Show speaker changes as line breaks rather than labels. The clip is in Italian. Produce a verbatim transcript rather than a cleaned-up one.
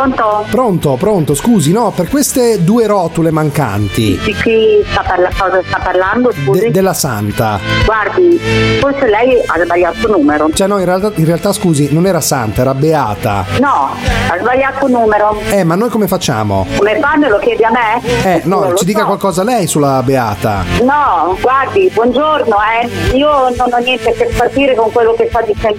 Pronto?
Pronto, pronto, scusi, no, per queste due rotule mancanti.
Di chi sta, parla- cosa sta parlando? Scusi?
De- della Santa.
Guardi, forse lei ha sbagliato numero.
Cioè no, in realtà, in realtà scusi, non era Santa, era Beata.
No, ha sbagliato numero.
Eh, ma noi come facciamo?
Come fanno? Lo chiedi a me?
Eh, no,
Non lo
ci dica
so.
qualcosa lei sulla Beata.
No, guardi, buongiorno, eh. Io non ho niente a che partire con quello che sta dicendo